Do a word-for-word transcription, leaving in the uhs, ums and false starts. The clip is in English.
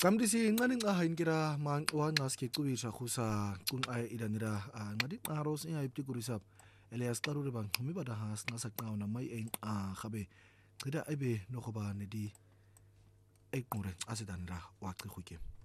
Camdisi incane ncahayin kira man wanqas ke cubisha khusa cun ay idanira ngadi qaros iya ibti kurisap Elias qarure bang khumi bada has ngasa qauna mai en a khabe qida ibe nokoba nedi ek mure asidanira waqti khuke